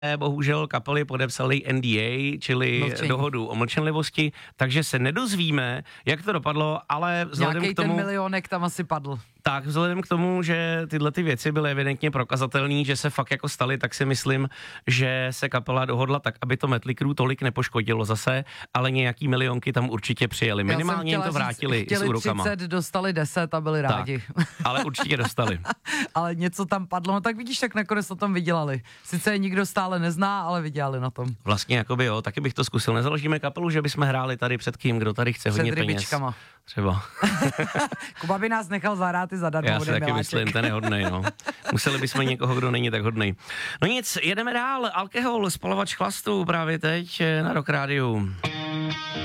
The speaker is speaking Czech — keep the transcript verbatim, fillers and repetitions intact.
bohužel kapely podepsaly N D A, čili Mlčení. dohodu o mlčenlivosti, takže se nedozvíme, jak to dopadlo, ale vzhledem Nějaký k tomu... ten milionek tam asi padl. Tak vzhledem k tomu, že tyhle ty věci byly evidentně prokazatelné, že se fakt jako staly, tak si myslím, že se kapela dohodla tak, aby to Mötley Crüe tolik nepoškodilo zase, ale nějaký milionky tam určitě přijeli. Minimálně jim to vrátili říct, s úrokama. třicet, dostali deset a byli rádi. Tak, ale určitě dostali. Ale něco tam padlo, no tak vidíš, tak nakonec na tom vydělali. Sice je nikdo stále nezná, ale vydělali na tom. Vlastně jakoby jo, taky bych to zkusil. Nezaložíme kapelu, že bychom hráli tady před kým, kdo tady chce Před hodně rybičkama. peněz. Třeba. Kuba by nás nechal zahrát i zadarmo. Já si taky myslím, ten je hodnej, no. Museli bychom někoho, kdo není tak hodnej. No nic, jedeme dál. Alkohol, spalovač chlastu právě teď na Rock Rádiu.